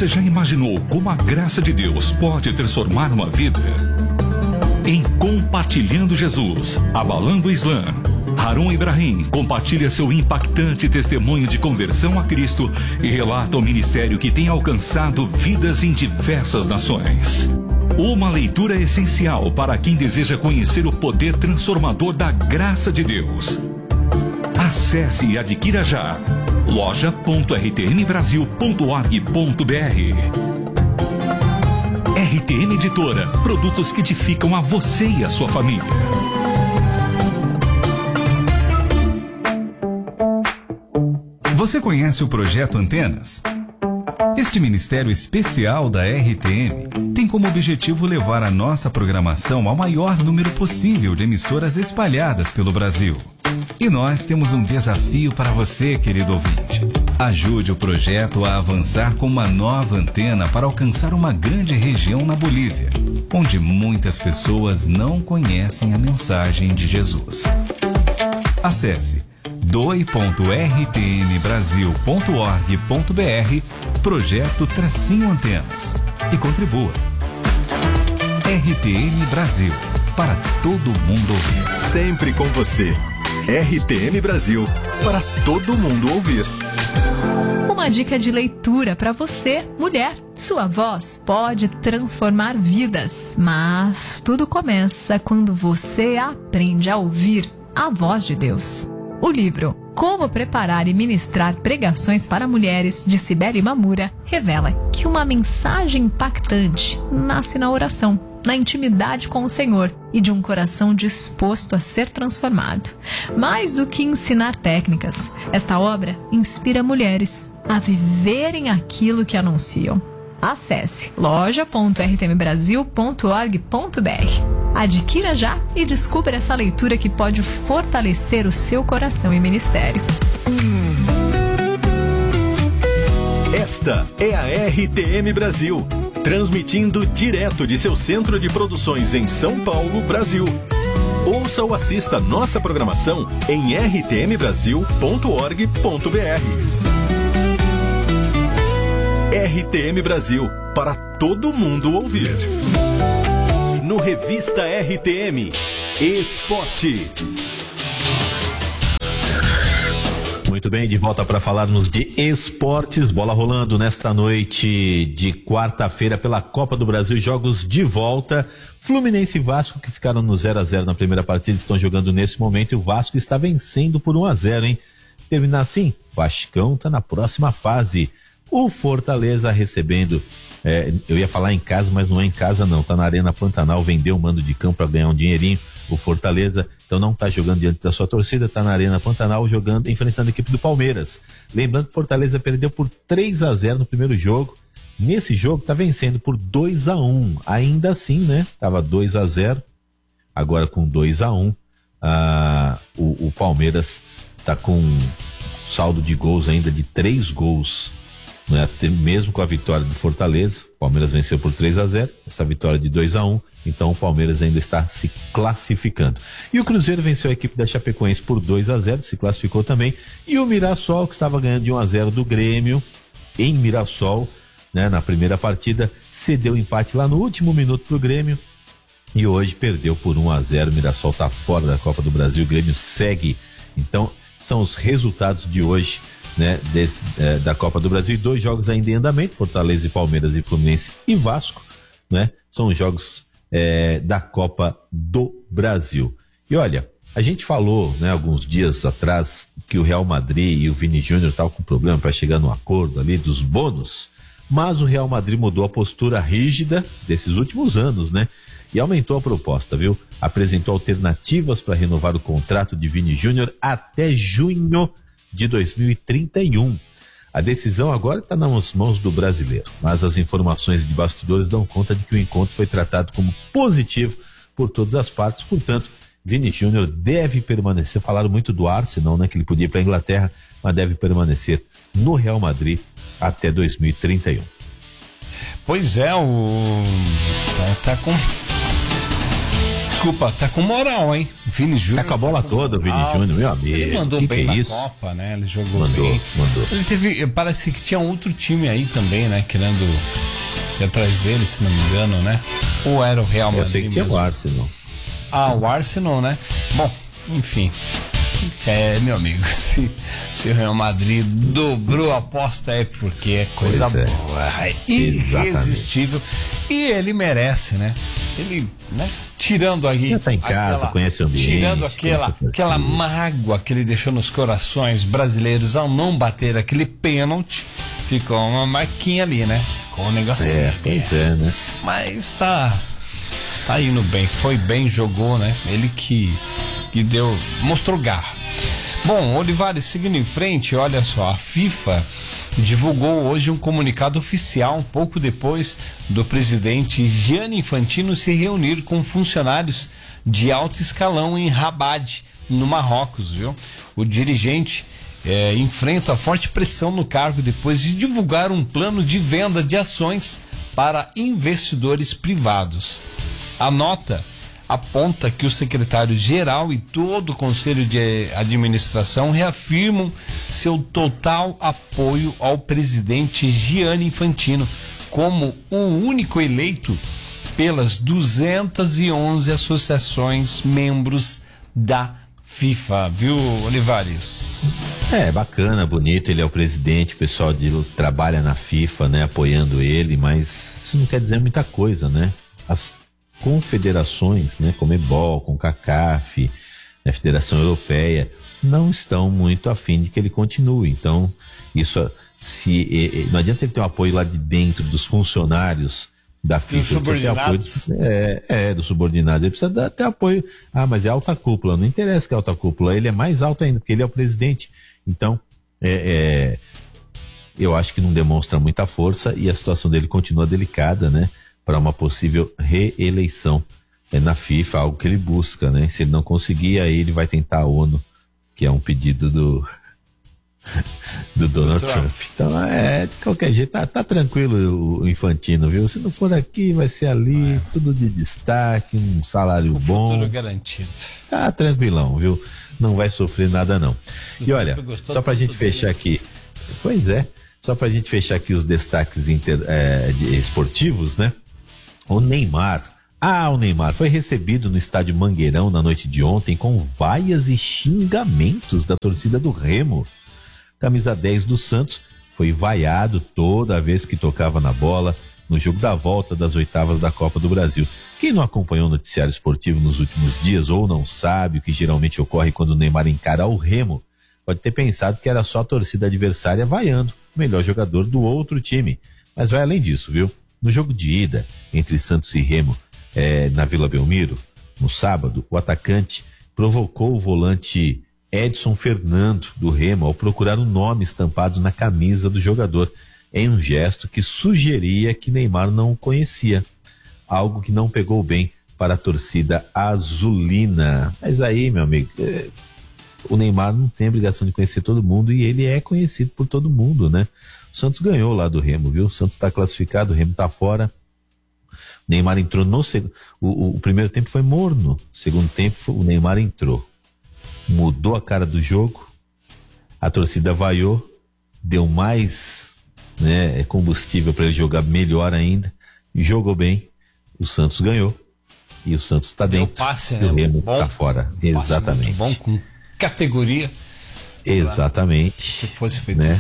Você já imaginou como a graça de Deus pode transformar uma vida? Em Compartilhando Jesus, Abalando o Islã, Harun Ibrahim compartilha seu impactante testemunho de conversão a Cristo e relata o ministério que tem alcançado vidas em diversas nações. Uma leitura essencial para quem deseja conhecer o poder transformador da graça de Deus. Acesse e adquira já loja.rtmbrasil.org.br. RTM Editora, produtos que edificam a você e a sua família. Você conhece o Projeto Antenas? Este ministério especial da RTM tem como objetivo levar a nossa programação ao maior número possível de emissoras espalhadas pelo Brasil. E nós temos um desafio para você, querido ouvinte. Ajude o projeto a avançar com uma nova antena para alcançar uma grande região na Bolívia, onde muitas pessoas não conhecem a mensagem de Jesus. Acesse doe.rtmbrasil.org.br Projeto-Antenas e contribua. RTM Brasil, para todo mundo ouvir. Sempre com você. RTM Brasil, para todo mundo ouvir. Uma dica de leitura para você, mulher. Sua voz pode transformar vidas, mas tudo começa quando você aprende a ouvir a voz de Deus. O livro Como Preparar e Ministrar Pregações para Mulheres, de Cibele Mamura, revela que uma mensagem impactante nasce na oração, na intimidade com o Senhor e de um coração disposto a ser transformado. Mais do que ensinar técnicas, esta obra inspira mulheres a viverem aquilo que anunciam. Acesse loja.rtmbrasil.org.br. Adquira já e descubra essa leitura que pode fortalecer o seu coração e ministério. Esta é a RTM Brasil, transmitindo direto de seu centro de produções em São Paulo, Brasil. Ouça ou assista nossa programação em rtmbrasil.org.br. RTM Brasil, para todo mundo ouvir. No Revista RTM Esportes. Muito bem, de volta para falarmos de esportes. Bola rolando nesta noite de quarta-feira pela Copa do Brasil. Jogos de volta. Fluminense e Vasco, que ficaram no 0-0 na primeira partida, estão jogando nesse momento. E o Vasco está vencendo por 1-0, hein? Terminar assim, Vascão está na próxima fase. O Fortaleza recebendo, eu ia falar em casa, mas não é em casa não, tá na Arena Pantanal, vendeu o mando de campo para ganhar um dinheirinho, o Fortaleza, então não tá jogando diante da sua torcida, tá na Arena Pantanal jogando, enfrentando a equipe do Palmeiras. Lembrando que o Fortaleza perdeu por 3-0 no primeiro jogo, nesse jogo tá vencendo por 2-1, ainda assim, né, tava 2-0, agora com 2-1, o Palmeiras tá com saldo de gols ainda de 3 gols, né? Mesmo com a vitória do Fortaleza, o Palmeiras venceu por 3-0, essa vitória de 2-1, então o Palmeiras ainda está se classificando. E o Cruzeiro venceu a equipe da Chapecoense por 2-0, se classificou também, e o Mirassol, que estava ganhando de 1-0 do Grêmio, em Mirassol, né, na primeira partida, cedeu empate lá no último minuto pro Grêmio, e hoje perdeu por 1-0, o Mirassol está fora da Copa do Brasil, o Grêmio segue. Então, são os resultados de hoje, né, da Copa do Brasil, e 2 jogos ainda em andamento, Fortaleza e Palmeiras, e Fluminense e Vasco, né, são os jogos da Copa do Brasil. E olha, a gente falou, né, alguns dias atrás que o Real Madrid e o Vini Júnior estavam com problema para chegar no acordo ali dos bônus, mas o Real Madrid mudou a postura rígida desses últimos anos, né, e aumentou a proposta, viu? Apresentou alternativas para renovar o contrato de Vini Júnior até junho de 2031. A decisão agora está nas mãos do brasileiro, mas as informações de bastidores dão conta de que o encontro foi tratado como positivo por todas as partes, portanto, Vini Júnior deve permanecer. Falaram muito do Arsenal, né, que ele podia ir para a Inglaterra, mas deve permanecer no Real Madrid até 2031. Pois é, tá Desculpa, tá com moral, hein? Vini Júnior. Tá com a bola toda, o Vini Júnior, meu amigo. Ele mandou bem na isso? Copa, né? Ele jogou bem. Mandou. Ele teve, parece que tinha outro time aí também, né? Querendo ir atrás dele, se não me engano, né? Ou era o Real Madrid? Eu sei que tinha mesmo. o Arsenal. Ah, o Arsenal, né? Bom, enfim. Meu amigo, se o Real Madrid dobrou a aposta é porque é coisa boa, é irresistível. E ele merece, né? Ele, né? Tirando aí. Já tá em casa, conhece o ambiente. Tirando aquela mágoa que ele deixou nos corações brasileiros ao não bater aquele pênalti, ficou uma marquinha ali, né? Ficou um negocinho. Pois é, né? Mas tá indo bem, foi bem, jogou, né? Ele que mostrou garra. Bom, Olivares, seguindo em frente, olha só, a FIFA divulgou hoje um comunicado oficial, um pouco depois do presidente Gianni Infantino se reunir com funcionários de alto escalão em Rabat, no Marrocos, viu? O dirigente enfrenta forte pressão no cargo depois de divulgar um plano de venda de ações para investidores privados. A nota aponta que o secretário-geral e todo o conselho de administração reafirmam seu total apoio ao presidente Gianni Infantino como o único eleito pelas 211 associações membros da FIFA, viu, Olivares? Bacana, bonito, ele é o presidente, o pessoal trabalha na FIFA, né, apoiando ele, mas isso não quer dizer muita coisa, né? As confederações, né, Comebol, CONCACAF, a Federação Europeia, não estão muito afim de que ele continue. Então, isso, não adianta ele ter um apoio lá de dentro dos funcionários da FIFA. Dos subordinados. Dos subordinados. Ele precisa ter apoio. Ah, mas é alta cúpula. Não interessa que é alta cúpula. Ele é mais alto ainda, porque ele é o presidente. Então, eu acho que não demonstra muita força e a situação dele continua delicada, né? Para uma possível reeleição na FIFA, algo que ele busca, né? Se ele não conseguir, aí ele vai tentar a ONU, que é um pedido do Donald Trump. Então, de qualquer jeito, tá tranquilo o Infantino, viu? Se não for aqui, vai ser ali, tudo de destaque, um salário bom. Futuro garantido. Tá tranquilão, viu? Não vai sofrer nada, não. E olha, só pra gente fechar aqui. Pois é, só pra gente fechar aqui os destaques esportivos, né? O Neymar foi recebido no estádio Mangueirão na noite de ontem com vaias e xingamentos da torcida do Remo. Camisa 10 do Santos foi vaiado toda vez que tocava na bola no jogo da volta das oitavas da Copa do Brasil. Quem não acompanhou o noticiário esportivo nos últimos dias ou não sabe o que geralmente ocorre quando o Neymar encara o Remo, pode ter pensado que era só a torcida adversária vaiando o melhor jogador do outro time. Mas vai além disso, viu? No jogo de ida entre Santos e Remo, na Vila Belmiro, no sábado, o atacante provocou o volante Edson Fernando do Remo ao procurar um nome estampado na camisa do jogador, em um gesto que sugeria que Neymar não o conhecia, algo que não pegou bem para a torcida azulina. Mas aí, meu amigo, o Neymar não tem obrigação de conhecer todo mundo e ele é conhecido por todo mundo, né? O Santos ganhou lá do Remo, viu? O Santos está classificado, o Remo está fora. O Neymar entrou no segundo. O primeiro tempo foi morno. Segundo tempo, o Neymar entrou. Mudou a cara do jogo. A torcida vaiou. Deu mais, né, combustível para ele jogar melhor ainda. Jogou bem. O Santos ganhou. E o Santos está dentro. Passe, e o Remo está fora. Exatamente. Muito bom, com categoria. Exatamente. Se fosse feito. Né?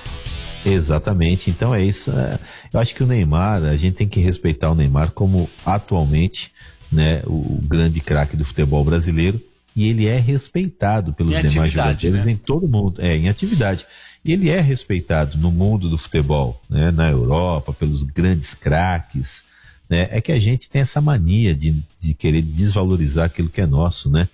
Exatamente, então é isso. Eu acho que o Neymar, a gente tem que respeitar o Neymar como atualmente, né, o grande craque do futebol brasileiro, e ele é respeitado pelos demais jogadores, né? Em todo mundo, em atividade. E ele é respeitado no mundo do futebol, né, na Europa, pelos grandes craques, né? É que a gente tem essa mania de querer desvalorizar aquilo que é nosso, né?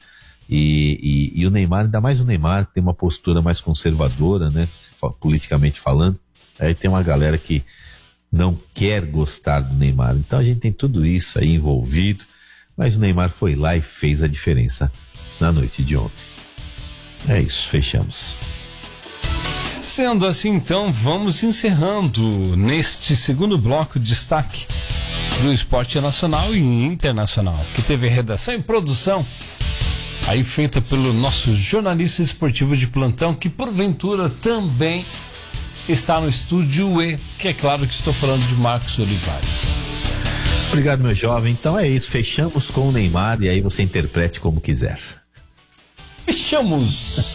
E o Neymar, ainda mais o Neymar, tem uma postura mais conservadora, né, politicamente falando. Aí tem uma galera que não quer gostar do Neymar. Então a gente tem tudo isso aí envolvido, mas o Neymar foi lá e fez a diferença na noite de ontem. É isso, fechamos. Sendo assim, então, vamos encerrando neste segundo bloco de destaque do esporte nacional e internacional, que teve redação e produção aí feita pelo nosso jornalista esportivo de plantão, que porventura também está no estúdio E, que é claro que estou falando de Marcos Olivares. Obrigado, meu jovem. Então é isso, fechamos com o Neymar e aí você interprete como quiser. Fechamos.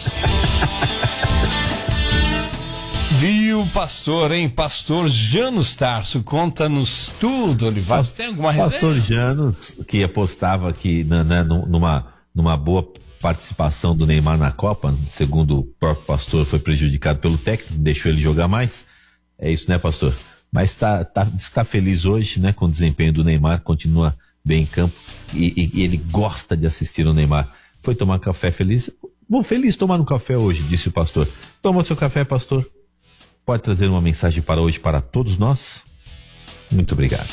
Viu, pastor, hein? Pastor Janus Tarso, conta-nos tudo, Olivares. Tem alguma resenha? Pastor Janus, que apostava que numa boa participação do Neymar na Copa, segundo o próprio pastor, foi prejudicado pelo técnico, deixou ele jogar mais. É isso, né, pastor? Mas está feliz hoje, né, com o desempenho do Neymar, continua bem em campo e ele gosta de assistir o Neymar. Foi tomar café feliz? Vou feliz tomar um café hoje, disse o pastor. Toma o seu café, pastor. Pode trazer uma mensagem para hoje para todos nós? Muito obrigado.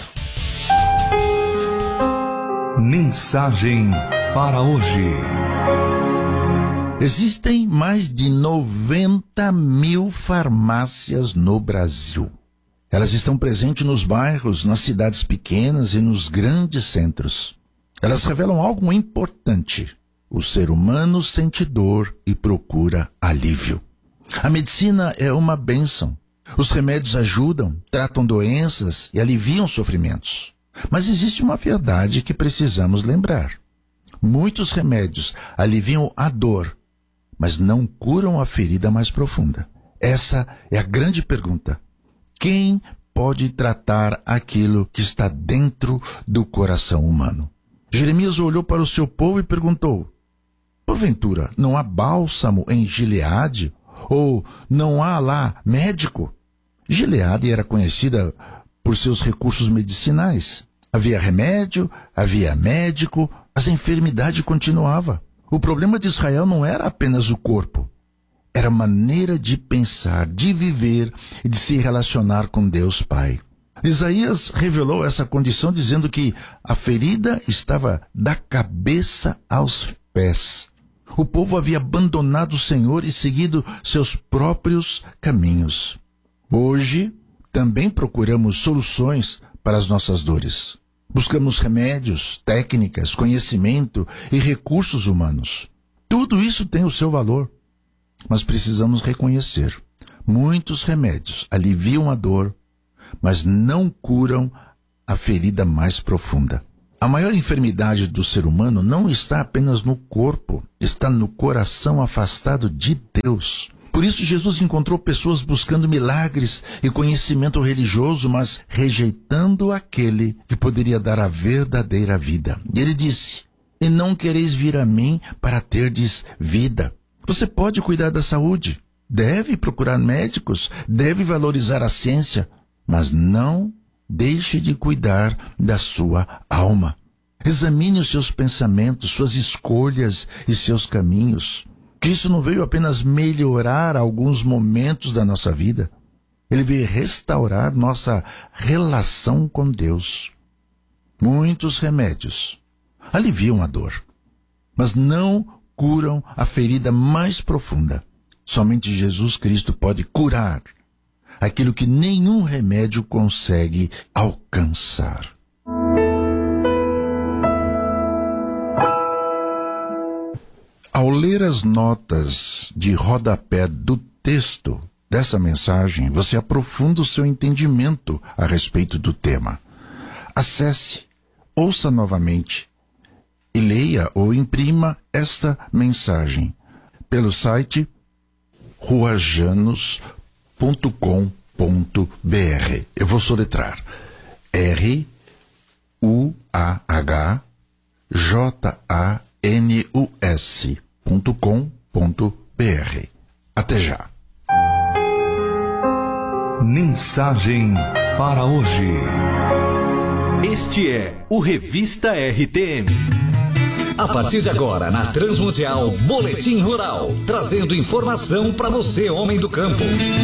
Mensagem para hoje. Existem mais de 90 mil farmácias no Brasil. Elas estão presentes nos bairros, nas cidades pequenas e nos grandes centros. Elas revelam algo importante. O ser humano sente dor e procura alívio. A medicina é uma bênção. Os remédios ajudam, tratam doenças e aliviam sofrimentos. Mas existe uma verdade que precisamos lembrar. Muitos remédios aliviam a dor, mas não curam a ferida mais profunda. Essa é a grande pergunta. Quem pode tratar aquilo que está dentro do coração humano? Jeremias olhou para o seu povo e perguntou: porventura, não há bálsamo em Gileade? Ou não há lá médico? Gileade era conhecida por seus recursos medicinais. Havia remédio, havia médico, mas a enfermidade continuava. O problema de Israel não era apenas o corpo. Era a maneira de pensar, de viver e de se relacionar com Deus Pai. Isaías revelou essa condição dizendo que a ferida estava da cabeça aos pés. O povo havia abandonado o Senhor e seguido seus próprios caminhos. Hoje, também procuramos soluções para as nossas dores. Buscamos remédios, técnicas, conhecimento e recursos humanos. Tudo isso tem o seu valor. Mas precisamos reconhecer: muitos remédios aliviam a dor, mas não curam a ferida mais profunda. A maior enfermidade do ser humano não está apenas no corpo, está no coração afastado de Deus. Por isso Jesus encontrou pessoas buscando milagres e conhecimento religioso, mas rejeitando aquele que poderia dar a verdadeira vida. E ele disse: e não quereis vir a mim para terdes vida. Você pode cuidar da saúde, deve procurar médicos, deve valorizar a ciência, mas não deixe de cuidar da sua alma. Examine os seus pensamentos, suas escolhas e seus caminhos. Cristo não veio apenas melhorar alguns momentos da nossa vida. Ele veio restaurar nossa relação com Deus. Muitos remédios aliviam a dor, mas não curam a ferida mais profunda. Somente Jesus Cristo pode curar aquilo que nenhum remédio consegue alcançar. Ao ler as notas de rodapé do texto dessa mensagem, você aprofunda o seu entendimento a respeito do tema. Acesse, ouça novamente e leia ou imprima esta mensagem pelo site ruajanus.com.br. Eu vou soletrar: ruajanus.com.br. Até já. Mensagem para hoje. Este é o Revista RTM. A partir de agora, na Transmundial, Boletim Rural, trazendo informação para você, homem do campo.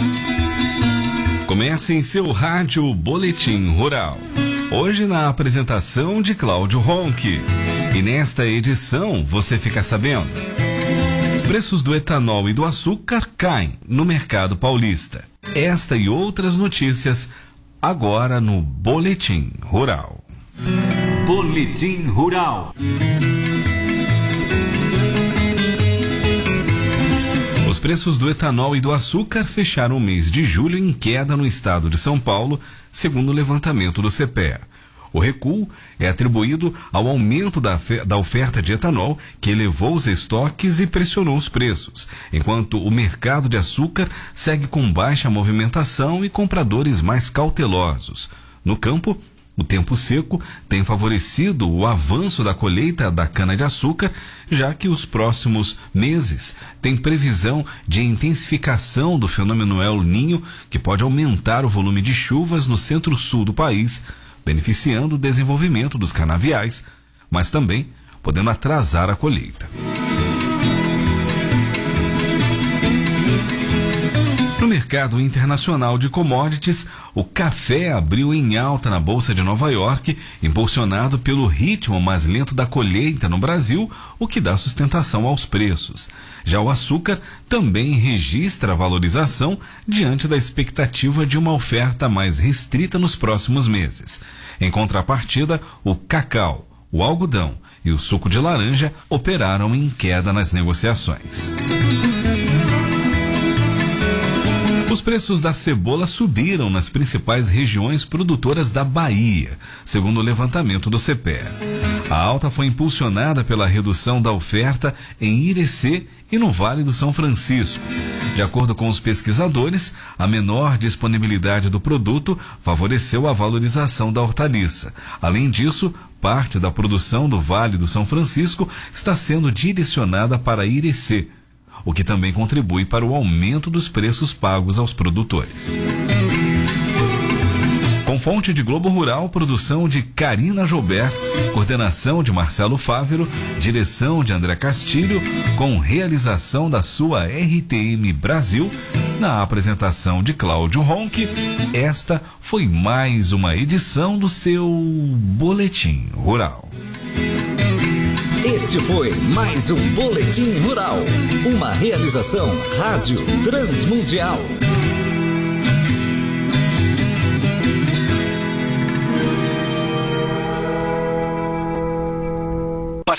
Comece em seu rádio Boletim Rural. Hoje na apresentação de Cláudio Ronque. E nesta edição você fica sabendo: preços do etanol e do açúcar caem no mercado paulista. Esta e outras notícias agora no Boletim Rural. Boletim Rural. Os preços do etanol e do açúcar fecharam o mês de julho em queda no estado de São Paulo, segundo o levantamento do CPEA. O recuo é atribuído ao aumento da oferta de etanol, que elevou os estoques e pressionou os preços, enquanto o mercado de açúcar segue com baixa movimentação e compradores mais cautelosos. No campo, o tempo seco tem favorecido o avanço da colheita da cana-de-açúcar, já que os próximos meses têm previsão de intensificação do fenômeno El Niño, que pode aumentar o volume de chuvas no centro-sul do país, beneficiando o desenvolvimento dos canaviais, mas também podendo atrasar a colheita. No mercado internacional de commodities, o café abriu em alta na Bolsa de Nova York, impulsionado pelo ritmo mais lento da colheita no Brasil, o que dá sustentação aos preços. Já o açúcar também registra valorização diante da expectativa de uma oferta mais restrita nos próximos meses. Em contrapartida, o cacau, o algodão e o suco de laranja operaram em queda nas negociações. Os preços da cebola subiram nas principais regiões produtoras da Bahia, segundo o levantamento do CPEA. A alta foi impulsionada pela redução da oferta em Irecê e no Vale do São Francisco. De acordo com os pesquisadores, a menor disponibilidade do produto favoreceu a valorização da hortaliça. Além disso, parte da produção do Vale do São Francisco está sendo direcionada para Irecê, o que também contribui para o aumento dos preços pagos aos produtores. Com fonte de Globo Rural, produção de Karina Joubert, coordenação de Marcelo Fávero, direção de André Castilho, com realização da sua RTM Brasil, na apresentação de Cláudio Ronque, esta foi mais uma edição do seu Boletim Rural. Este foi mais um Boletim Rural, uma realização Rádio Transmundial.